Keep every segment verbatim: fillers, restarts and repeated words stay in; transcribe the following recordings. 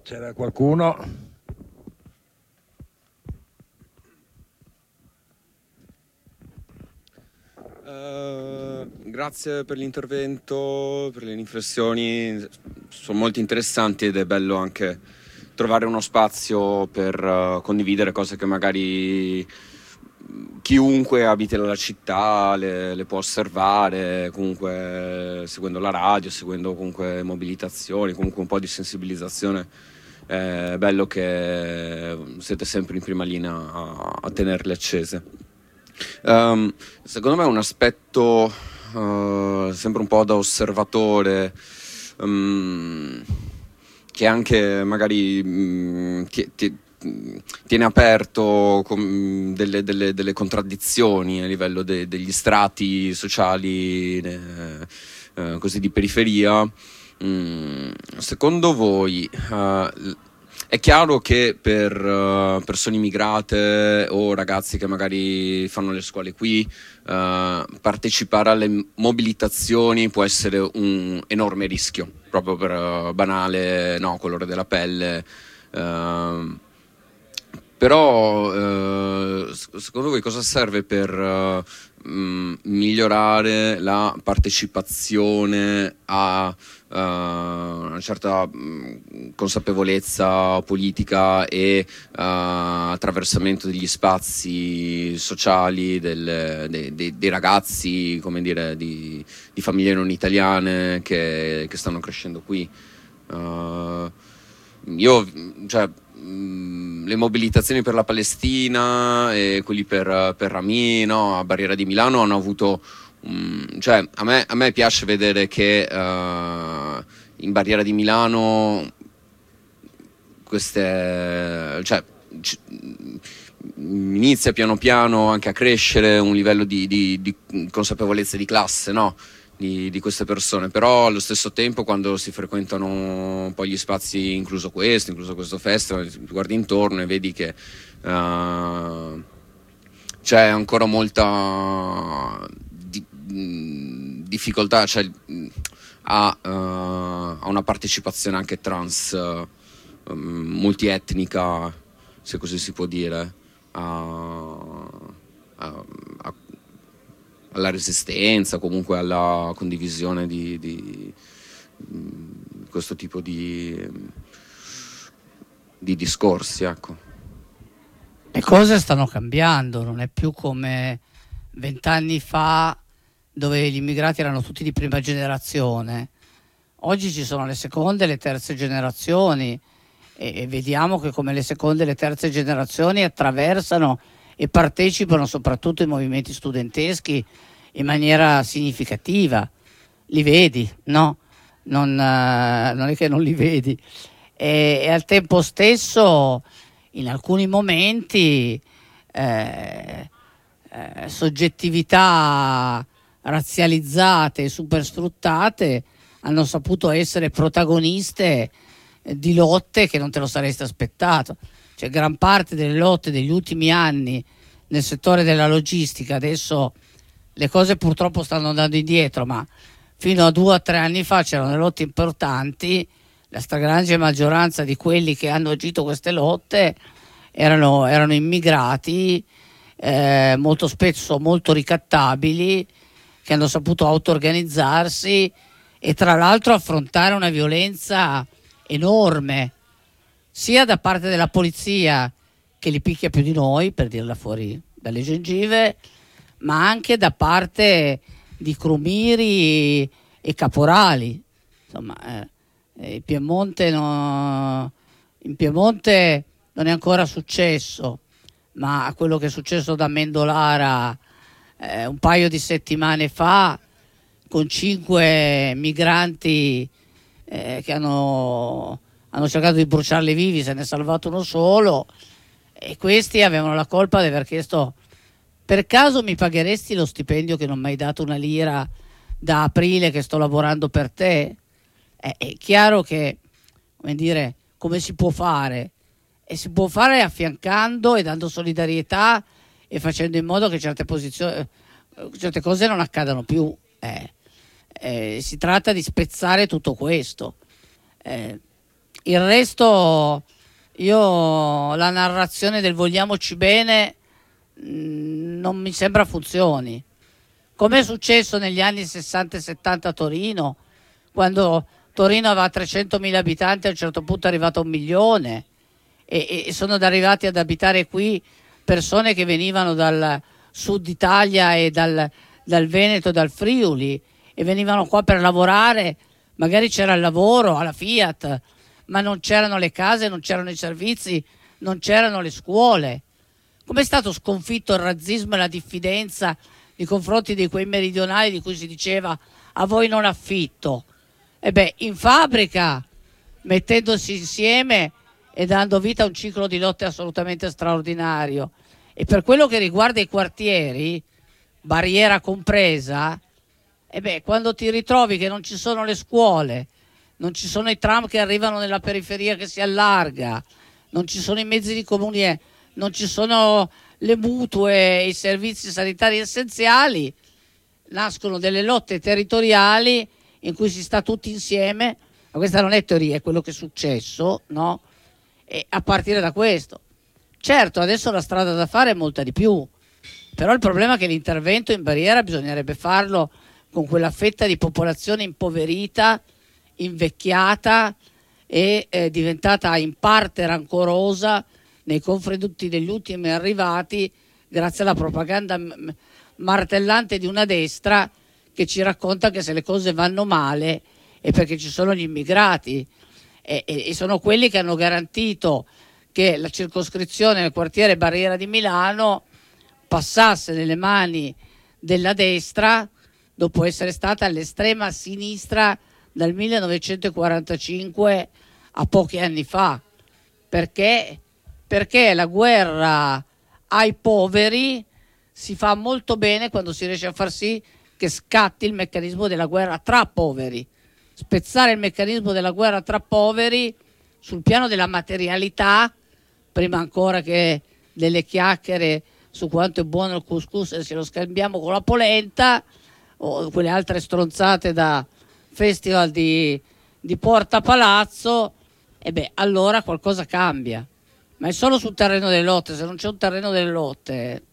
C'era qualcuno? Uh, grazie per l'intervento, per le riflessioni, sono molto interessanti ed è bello anche trovare uno spazio per uh, condividere cose che magari chiunque abiti nella città le, le può osservare, comunque seguendo la radio, seguendo comunque mobilitazioni, comunque un po' di sensibilizzazione. È bello che siete sempre in prima linea a, a tenerle accese. Um, secondo me un aspetto uh, sempre un po' da osservatore, um, che anche magari um, ti, ti, tiene aperto com, delle, delle, delle contraddizioni a livello de, degli strati sociali eh, eh, così di periferia. Mm, secondo voi uh, è chiaro che per uh, persone immigrate o ragazzi che magari fanno le scuole qui, uh, partecipare alle mobilitazioni può essere un enorme rischio, proprio per uh, banale no, colore della pelle. Uh, però uh, secondo voi cosa serve per uh, mh, migliorare la partecipazione a Uh, una certa mh, consapevolezza politica e uh, attraversamento degli spazi sociali del, de, de, dei ragazzi, come dire, di, di famiglie non italiane che, che stanno crescendo qui. Uh, io, cioè, mh, le mobilitazioni per la Palestina e quelli per, per Rami, no, a Barriera di Milano hanno avuto Mm, cioè a me, a me piace vedere che uh, in Barriera di Milano queste cioè c- inizia piano piano anche a crescere un livello di, di, di consapevolezza di classe, no? Di, di queste persone, però allo stesso tempo quando si frequentano poi gli spazi, incluso questo, incluso questo festival, guardi intorno e vedi che uh, c'è ancora molta difficoltà, cioè a, uh, a una partecipazione anche trans uh, multietnica, se così si può dire, a, a, a, alla resistenza, comunque alla condivisione di, di, di questo tipo di, di discorsi, ecco. Le cose stanno cambiando, non è più come vent'anni fa dove gli immigrati erano tutti di prima generazione. Oggi ci sono le seconde e le terze generazioni e, e vediamo che come le seconde e le terze generazioni attraversano e partecipano soprattutto ai movimenti studenteschi in maniera significativa. Li vedi, no? Non, uh, non è che non li vedi. E, e al tempo stesso in alcuni momenti eh, eh, soggettività razzializzate e super sfruttate hanno saputo essere protagoniste di lotte che non te lo saresti aspettato. Cioè gran parte delle lotte degli ultimi anni nel settore della logistica, adesso le cose purtroppo stanno andando indietro, ma fino a due o tre anni fa c'erano delle lotte importanti. La stragrande maggioranza di quelli che hanno agito queste lotte erano, erano immigrati, eh, molto spesso molto ricattabili, che hanno saputo auto-organizzarsi e tra l'altro affrontare una violenza enorme, sia da parte della polizia che li picchia più di noi, per dirla fuori dalle gengive, ma anche da parte di crumiri e caporali. Insomma, eh, in Piemonte, no, in Piemonte non è ancora successo, ma quello che è successo da Mendolara eh, un paio di settimane fa, con cinque migranti eh, che hanno, hanno cercato di bruciarli vivi, se ne è salvato uno solo, e questi avevano la colpa di aver chiesto: per caso mi pagheresti lo stipendio che non mi hai dato una lira da aprile che sto lavorando per te? Eh, è chiaro che, come dire, come si può fare? E si può fare affiancando e dando solidarietà e facendo in modo che certe posizioni, certe cose non accadano più. Eh, eh, si tratta di spezzare tutto questo. Eh, Il resto, io la narrazione del vogliamoci bene mh, non mi sembra funzioni. Come è successo negli anni sessanta e settanta a Torino, quando Torino aveva trecentomila abitanti, a un certo punto è arrivato a un milione e, e sono arrivati ad abitare qui persone che venivano dal sud Italia e dal, dal Veneto, dal Friuli, e venivano qua per lavorare. Magari c'era il lavoro alla Fiat, ma non c'erano le case, non c'erano i servizi, non c'erano le scuole. Com'è stato sconfitto il razzismo e la diffidenza nei confronti di quei meridionali di cui si diceva a voi non affitto? E beh, in fabbrica, mettendosi insieme e dando vita a un ciclo di lotte assolutamente straordinario. E per quello che riguarda i quartieri, Barriera compresa, e beh, quando ti ritrovi che non ci sono le scuole, non ci sono i tram che arrivano nella periferia che si allarga, non ci sono i mezzi di comunicazione, non ci sono le mutue e i servizi sanitari essenziali, nascono delle lotte territoriali in cui si sta tutti insieme. Ma questa non è teoria, è quello che è successo, no? E a partire da questo, certo, adesso la strada da fare è molta di più, però il problema è che l'intervento in Barriera bisognerebbe farlo con quella fetta di popolazione impoverita, invecchiata e eh, diventata in parte rancorosa nei confronti degli ultimi arrivati, grazie alla propaganda m- martellante di una destra che ci racconta che se le cose vanno male è perché ci sono gli immigrati, e, e, e sono quelli che hanno garantito che la circoscrizione nel quartiere Barriera di Milano passasse nelle mani della destra dopo essere stata all'estrema sinistra dal millenovecentoquarantacinque a pochi anni fa. Perché? Perché la guerra ai poveri si fa molto bene quando si riesce a far sì che scatti il meccanismo della guerra tra poveri. Spezzare il meccanismo della guerra tra poveri sul piano della materialità, prima ancora che delle chiacchiere su quanto è buono il couscous e se lo scambiamo con la polenta o quelle altre stronzate da festival di, di Porta Palazzo, e beh, allora qualcosa cambia. Ma è solo sul terreno delle lotte. Se non c'è un terreno delle lotte,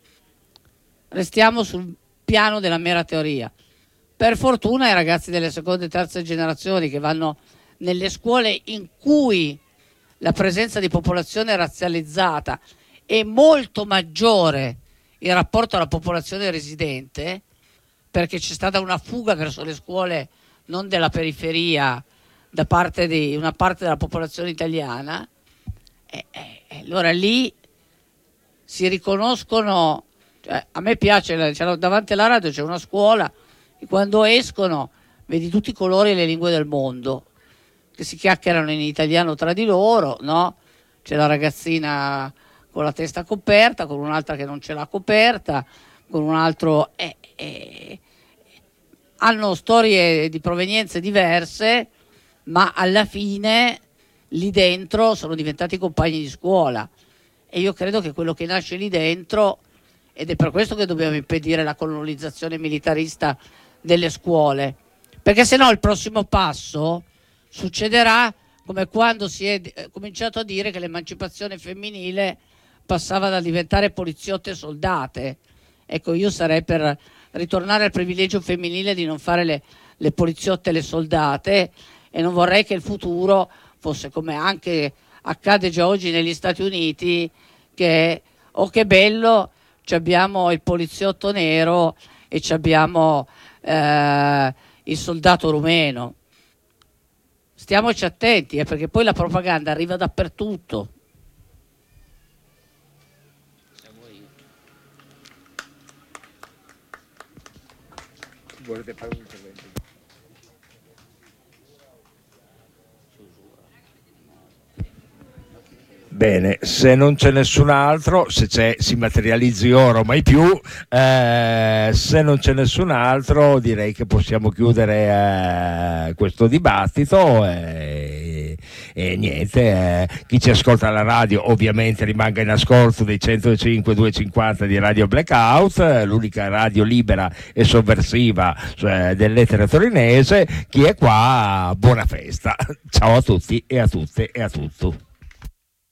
restiamo sul piano della mera teoria. Per fortuna i ragazzi delle seconde e terze generazioni che vanno nelle scuole in cui la presenza di popolazione razzializzata è molto maggiore in rapporto alla popolazione residente, perché c'è stata una fuga verso le scuole non della periferia da parte di una parte della popolazione italiana, e, e, e allora lì si riconoscono. Cioè, a me piace, cioè, davanti alla radio c'è una scuola e quando escono vedi tutti i colori e le lingue del mondo che si chiacchierano in italiano tra di loro, no? C'è la ragazzina con la testa coperta, con un'altra che non ce l'ha coperta, con un altro eh, eh, hanno storie di provenienze diverse, ma alla fine lì dentro sono diventati compagni di scuola. E io credo che quello che nasce lì dentro, ed è per questo che dobbiamo impedire la colonizzazione militarista delle scuole, perché se no il prossimo passo succederà come quando si è eh, cominciato a dire che l'emancipazione femminile passava da diventare poliziotte e soldate. Ecco, io sarei per ritornare al privilegio femminile di non fare le, le poliziotte e le soldate, e non vorrei che il futuro fosse come anche accade già oggi negli Stati Uniti, che oh che bello, ci abbiamo il poliziotto nero e ci abbiamo eh, il soldato rumeno. Stiamoci attenti, eh, perché poi la propaganda arriva dappertutto. Volete fare un intervento? Bene, se non c'è nessun altro, se c'è si materializzi ora o mai più, eh, se non c'è nessun altro direi che possiamo chiudere eh, questo dibattito e, e niente, eh, chi ci ascolta alla radio ovviamente rimanga in ascolto dei centocinque duecentocinquanta di Radio Blackout, l'unica radio libera e sovversiva, cioè, dell'etere torinese. Chi è qua, buona festa, ciao a tutti e a tutte e a tutto.